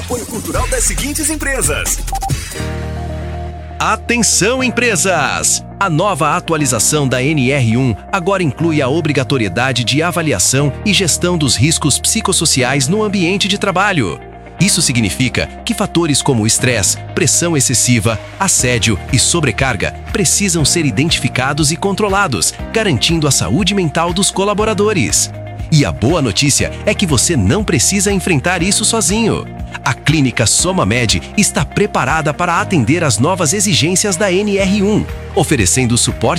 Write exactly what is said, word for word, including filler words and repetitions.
apoio cultural das seguintes empresas. Atenção, empresas! A nova atualização da N R um agora inclui a obrigatoriedade de avaliação e gestão dos riscos psicossociais no ambiente de trabalho. Isso significa que fatores como estresse, pressão excessiva, assédio e sobrecarga precisam ser identificados e controlados, garantindo a saúde mental dos colaboradores. E a boa notícia é que você não precisa enfrentar isso sozinho. A Clínica SomaMed está preparada para atender às novas exigências da N R um, oferecendo suporte